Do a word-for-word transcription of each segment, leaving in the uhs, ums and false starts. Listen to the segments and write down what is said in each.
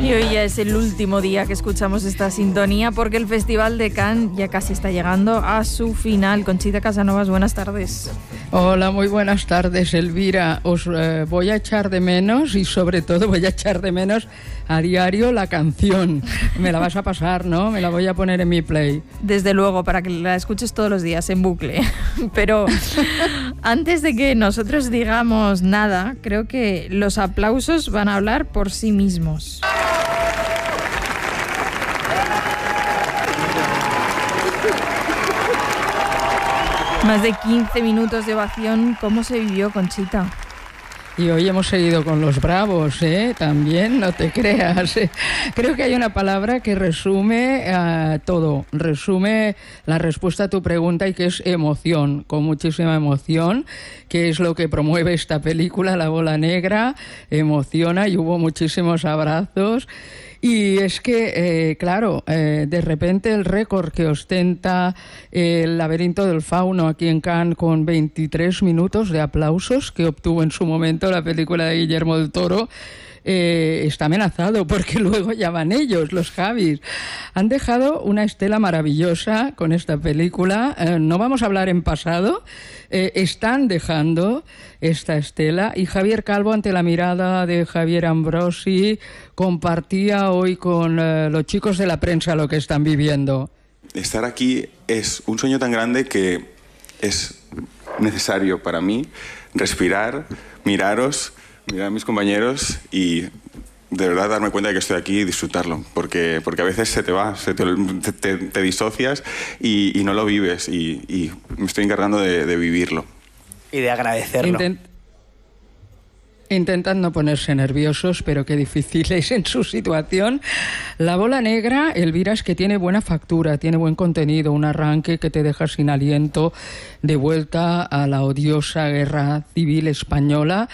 Y hoy ya es el último día que escuchamos esta sintonía porque el Festival de Cannes ya casi está llegando a su final. Conchita Casanovas, buenas tardes. Hola, muy buenas tardes, Elvira. Os eh, voy a echar de menos y sobre todo voy a echar de menos a diario la canción. Me la vas a pasar, ¿no? Me la voy a poner en mi play. Desde luego, para que la escuches todos los días en bucle. Pero antes de que nosotros digamos nada, creo que los aplausos van a hablar por sí mismos. Más de quince minutos de ovación. ¿Cómo se vivió, Conchita? Y hoy hemos seguido con los bravos, ¿eh? También, no te creas. ¿eh? Creo que hay una palabra que resume uh, todo, resume la respuesta a tu pregunta y que es emoción, con muchísima emoción, que es lo que promueve esta película, La Bola Negra, emociona y hubo muchísimos abrazos. Y es que, eh, claro, eh, de repente el récord que ostenta el Laberinto del Fauno aquí en Cannes con veintitrés minutos de aplausos que obtuvo en su momento la película de Guillermo del Toro, Eh, está amenazado porque luego ya van ellos, los Javis. Han dejado una estela maravillosa con esta película. Eh, no vamos a hablar en pasado. Eh, están dejando esta estela y Javier Calvo, ante la mirada de Javier Ambrosi, compartía hoy con eh, los chicos de la prensa lo que están viviendo. Estar aquí es un sueño tan grande que es necesario para mí respirar, miraros, mirar a mis compañeros y de verdad darme cuenta de que estoy aquí y disfrutarlo, porque, porque a veces se te va, se te, te, te disocias y, y no lo vives y, y me estoy encargando de, de vivirlo. Y de agradecerlo. Intent Intentan no ponerse nerviosos, pero qué difícil es en su situación. La Bola Negra, Elvira, es que tiene buena factura, tiene buen contenido, un arranque que te deja sin aliento, de vuelta a la odiosa guerra civil española.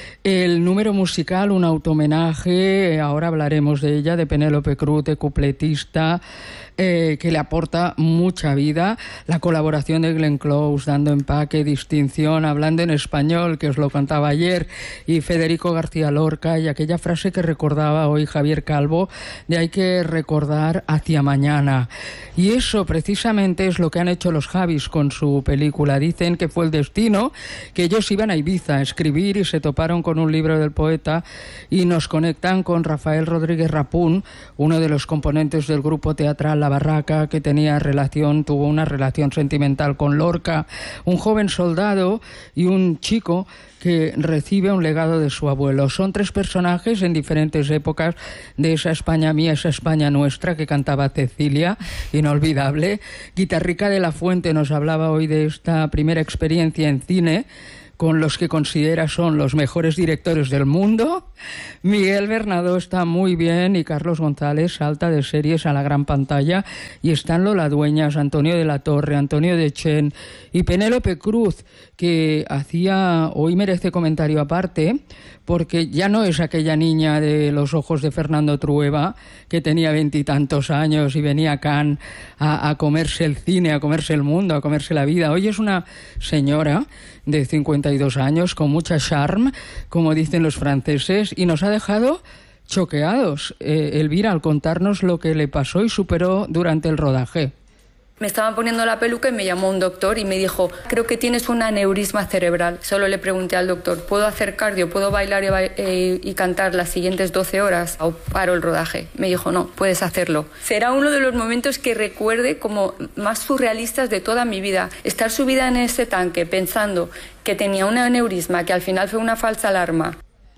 El número musical, un autohomenaje, ahora hablaremos de ella, de Penélope Cruz, de cupletista, eh, que le aporta mucha vida. La colaboración de Glenn Close, dando empaque, distinción, hablando en español, que os lo contaba ayer, y Federico García Lorca, y aquella frase que recordaba hoy Javier Calvo, de hay que recordar hacia mañana. Y eso precisamente es lo que han hecho los Javis con su película. Dicen que fue el destino, que ellos iban a Ibiza a escribir y se toparon con un libro del poeta y nos conectan con Rafael Rodríguez Rapún, uno de los componentes del grupo teatral La Barraca, que tenía relación, tuvo una relación sentimental con Lorca, un joven soldado y un chico que recibe un legado de su abuelo. Son tres personajes en diferentes épocas de esa España mía, esa España nuestra, que cantaba Cecilia, inolvidable. Guitarrica de la Fuente nos hablaba hoy de esta primera experiencia en cine, con los que considera son los mejores directores del mundo. Miguel Bernadó está muy bien y Carlos González salta de series a la gran pantalla, y están Lola Dueñas, Antonio de la Torre, Antonio de Chen y Penélope Cruz, que hacía, hoy merece comentario aparte, porque ya no es aquella niña de los ojos de Fernando Trueba, que tenía veintitantos años y venía a Cannes a, a comerse el cine, a comerse el mundo, a comerse la vida. Hoy es una señora de cincuenta y dos años, con mucha charme, como dicen los franceses, y nos ha dejado choqueados, eh, Elvira, al contarnos lo que le pasó y superó durante el rodaje. Me estaban poniendo la peluca y me llamó un doctor y me dijo, creo que tienes un aneurisma cerebral. Solo le pregunté al doctor, ¿puedo hacer cardio, puedo bailar y, ba eh, y cantar las siguientes doce horas o paro el rodaje? Me dijo, no, puedes hacerlo. Será uno de los momentos que recuerde como más surrealistas de toda mi vida. Estar subida en ese tanque pensando que tenía un aneurisma, que al final fue una falsa alarma.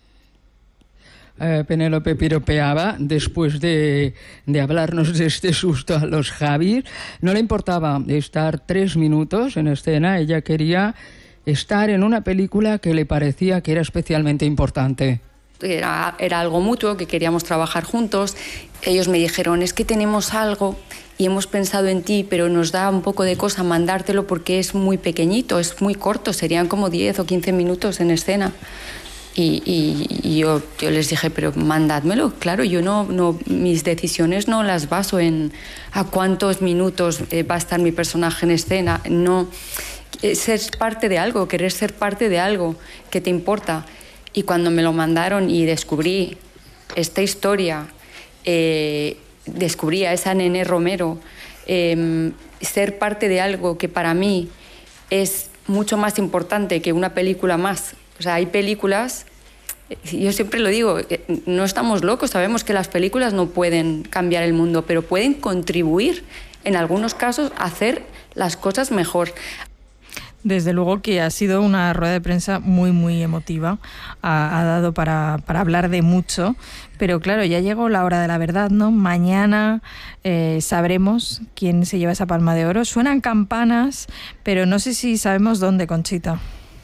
Eh, Penélope piropeaba después de, de hablarnos de este susto a los Javis. No le importaba estar tres minutos en escena, ella quería estar en una película que le parecía que era especialmente importante. Era, era algo mutuo, que queríamos trabajar juntos. Ellos me dijeron, es que tenemos algo y hemos pensado en ti, pero nos da un poco de cosa mandártelo porque es muy pequeñito, es muy corto, serían como diez o quince minutos en escena. Y, y, y yo, yo les dije, pero mandádmelo. Claro, yo no, no, mis decisiones no las baso en a cuántos minutos eh, va a estar mi personaje en escena. No, ser parte de algo, querer ser parte de algo que te importa. Y cuando me lo mandaron y descubrí esta historia eh, descubrí a esa Nené Romero, eh, ser parte de algo que para mí es mucho más importante que una película más. O sea, hay películas, yo siempre lo digo, no estamos locos, sabemos que las películas no pueden cambiar el mundo, pero pueden contribuir en algunos casos a hacer las cosas mejor. Desde luego que ha sido una rueda de prensa muy, muy emotiva. Ha, ha dado para, para hablar de mucho. Pero claro, ya llegó la hora de la verdad, ¿no? Mañana eh, sabremos quién se lleva esa Palma de Oro. Suenan campanas, pero no sé si sabemos dónde, Conchita.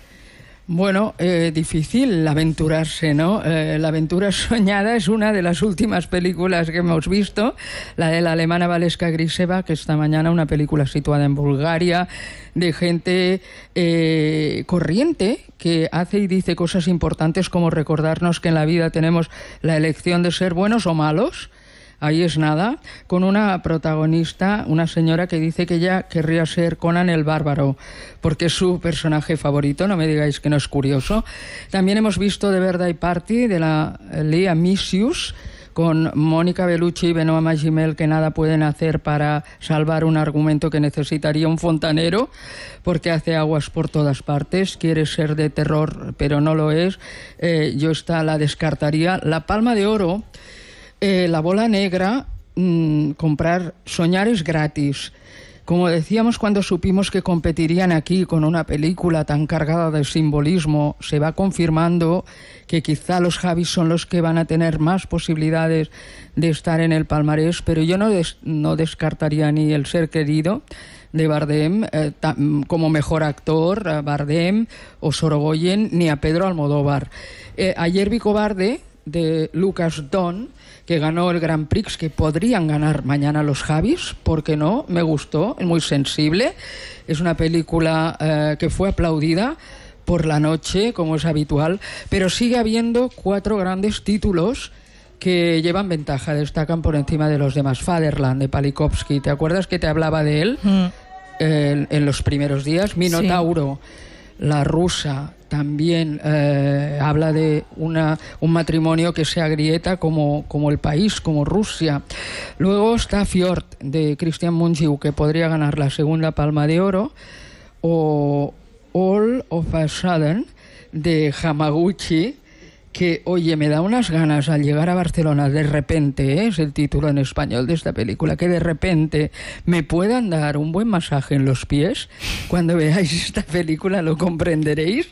Bueno, eh, difícil aventurarse, ¿no? Eh, La aventura soñada es una de las últimas películas que hemos visto, la de la alemana Valeska Griseva, que esta mañana una película situada en Bulgaria, de gente eh, corriente que hace y dice cosas importantes como recordarnos que en la vida tenemos la elección de ser buenos o malos. Ahí es nada, con una protagonista, una señora que dice que ella querría ser Conan el Bárbaro, porque es su personaje favorito, no me digáis que no es curioso. También hemos visto The Birthday Party de la Lea Misius, con Mónica Bellucci y Benoît Magimel, que nada pueden hacer para salvar un argumento que necesitaría un fontanero, porque hace aguas por todas partes, quiere ser de terror, pero no lo es. Eh, yo esta la descartaría. La Palma de Oro... Eh, la bola negra, mmm, comprar, soñar es gratis. Como decíamos cuando supimos que competirían aquí con una película tan cargada de simbolismo, se va confirmando que quizá los Javis son los que van a tener más posibilidades de estar en el palmarés, pero yo no, des, no descartaría ni El ser querido de Bardem eh, tam, como mejor actor, eh, Bardem o Sorogoyen, ni a Pedro Almodóvar. Eh, ayer vi Cobarde, de Lucas Don, que ganó el Grand Prix, que podrían ganar mañana los Javis, ¿por qué no? Me gustó, es muy sensible. Es una película eh, que fue aplaudida por la noche, como es habitual, pero sigue habiendo cuatro grandes títulos que llevan ventaja, destacan por encima de los demás. Fatherland, de Palikovsky, ¿te acuerdas que te hablaba de él mm. eh, en los primeros días? Minotauro, sí. La rusa, también eh, habla de una, un matrimonio que se agrieta como, como el país, como Rusia. Luego está Fjord, de Christian Mungiu, que podría ganar la segunda Palma de Oro, o All of a Sudden, de Hamaguchi, que, oye, me da unas ganas al llegar a Barcelona, de repente, ¿eh? Es el título en español de esta película, que de repente me puedan dar un buen masaje en los pies. Cuando veáis esta película lo comprenderéis,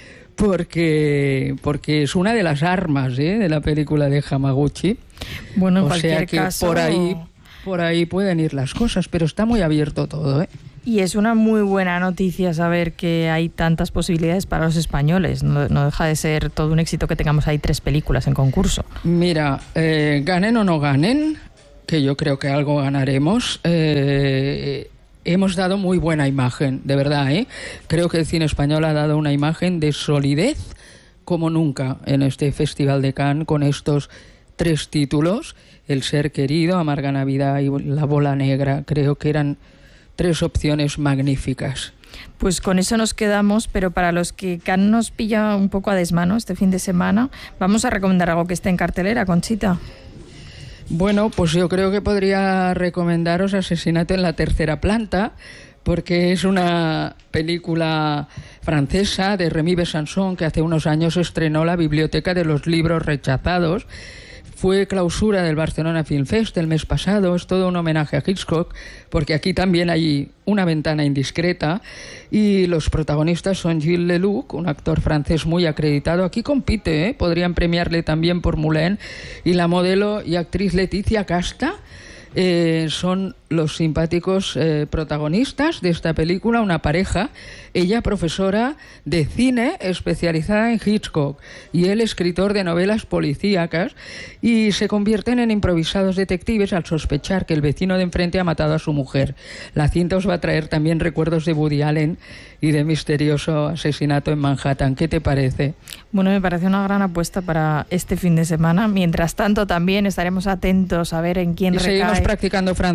porque, porque es una de las armas, ¿eh? de la película de Hamaguchi. Bueno, en o cualquier sea que caso... por ahí, por ahí pueden ir las cosas, pero está muy abierto todo, ¿eh? Y es una muy buena noticia saber que hay tantas posibilidades para los españoles. No, no deja de ser todo un éxito que tengamos ahí tres películas en concurso. Mira, eh, ganen o no ganen, que yo creo que algo ganaremos, eh, hemos dado muy buena imagen, de verdad, ¿eh? Creo que el cine español ha dado una imagen de solidez como nunca en este Festival de Cannes, con estos tres títulos, El ser querido, Amarga Navidad y La bola negra. Creo que eran tres opciones magníficas. Pues con eso nos quedamos, pero para los que Cannes nos pilla un poco a desmano este fin de semana, vamos a recomendar algo que esté en cartelera, Conchita. Bueno, pues yo creo que podría recomendaros Asesinato en la tercera planta, porque es una película francesa de Rémy Besançon, que hace unos años estrenó la Biblioteca de los Libros Rechazados. Fue clausura del Barcelona Film Fest el mes pasado. Es todo un homenaje a Hitchcock, porque aquí también hay una ventana indiscreta, y los protagonistas son Gilles Lelouch, un actor francés muy acreditado. Aquí compite, ¿eh? Podrían premiarle también por Moulin, y la modelo y actriz Leticia Casta. Eh, son los simpáticos eh, protagonistas de esta película, una pareja, ella profesora de cine especializada en Hitchcock y él escritor de novelas policíacas, y se convierten en improvisados detectives al sospechar que el vecino de enfrente ha matado a su mujer. La cinta os va a traer también recuerdos de Woody Allen y de misterioso asesinato en Manhattan. ¿Qué te parece? Bueno, me parece una gran apuesta para este fin de semana. Mientras tanto, también estaremos atentos a ver en quién y recae. Seguimos practicando francés, ¿verdad?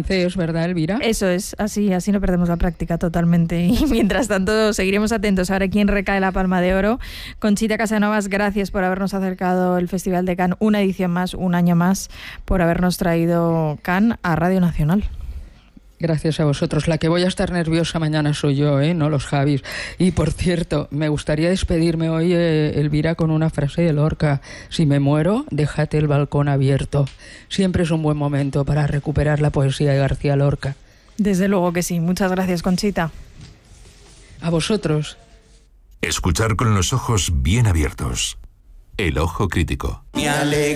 ¿verdad, Elvira? Eso es, así, así no perdemos la práctica totalmente. Y mientras tanto seguiremos atentos a ver quién recae la Palma de Oro. Conchita Casanovas, gracias por habernos acercado el Festival de Cannes, una edición más, un año más, por habernos traído Cannes a Radio Nacional. Gracias a vosotros. La que voy a estar nerviosa mañana soy yo, ¿eh? No los Javis. Y por cierto, me gustaría despedirme hoy, eh, Elvira, con una frase de Lorca. Si me muero, déjate el balcón abierto. Siempre es un buen momento para recuperar la poesía de García Lorca. Desde luego que sí. Muchas gracias, Conchita. A vosotros. Escuchar con los ojos bien abiertos. El ojo crítico. Me alegra.